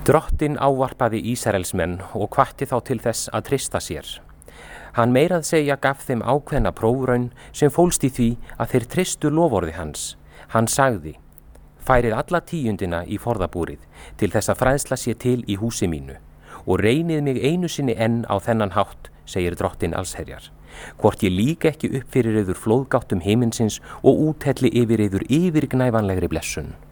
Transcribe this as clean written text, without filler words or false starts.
Drottinn ávarpaði Ísraelsmenn og hvatti þá til þess að treysta sér. Hann meira að segja gaf þeim ákveðna prófraun sem fólst í því að þeir treystu loforði hans. Hann sagði: færið alla tíundina í forðabúrið til þess að fræðsla sé til í húsi mínu og reynið mig einu sinni enn á þennan hátt, segir Drottinn allsherjar. Hvort ég líka ekki upp fyrir yður flóðgáttum himinsins og úthelli yfir yður yfirgnæfanlegri blessun.